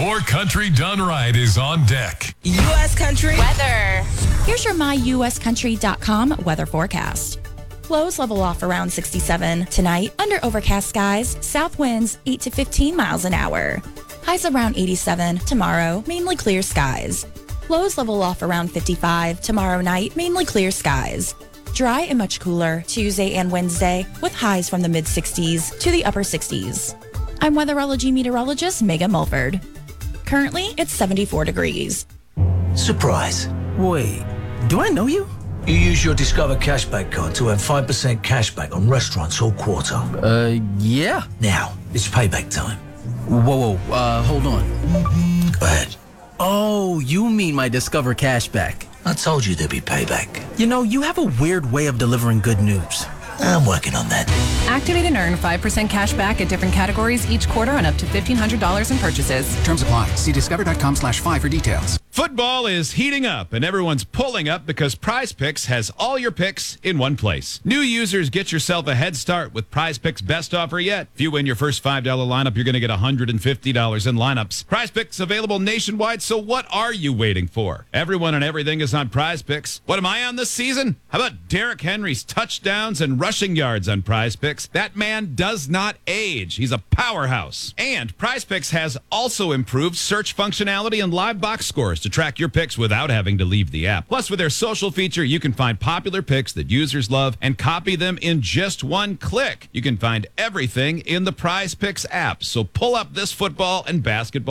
Your country done right is on deck. U.S. Country weather. Here's your myuscountry.com weather forecast. Lows level off around 67 tonight. Under overcast skies, south winds 8 to 15 miles an hour. Highs around 87 tomorrow, mainly clear skies. Lows level off around 55 tomorrow night, mainly clear skies. Dry and much cooler Tuesday and Wednesday with highs from the mid-60s to the upper 60s. I'm weatherology meteorologist Megan Mulford. Currently, it's 74 degrees. Surprise. Wait, do I know you? You use your Discover cashback card to earn 5% cashback on restaurants all quarter. Yeah. Now, it's payback time. Whoa, hold on. Go ahead. Oh, you mean my Discover cashback. I told you there'd be payback. You know, you have a weird way of delivering good news. I'm working on that. Activate and earn 5% cash back at different categories each quarter on up to $1,500 in purchases. Terms apply. See discover.com/5 for details. Football is heating up, and everyone's pulling up because Prize Picks has all your picks in one place. New users, get yourself a head start with Prize Picks' best offer yet. If you win your first $5 lineup, you're going to get $150 in lineups. Prize Picks available nationwide, so what are you waiting for? Everyone and everything is on Prize Picks. What am I on this season? How about Derrick Henry's touchdowns and rushing yards on Prize Picks? That man does not age. He's a powerhouse. And Prize Picks has also improved search functionality and live box scores to track your picks without having to leave the app. Plus, with their social feature, you can find popular picks that users love and copy them in just one click. You can find everything in the Prize Picks app. So pull up this football and basketball